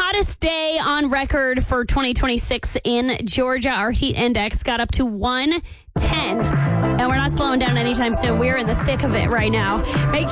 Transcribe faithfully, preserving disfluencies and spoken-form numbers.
hottest day on record for twenty twenty-six in Georgia. Our heat index got up to one ten. And we're not slowing down anytime soon. We're in the thick of it right now. Make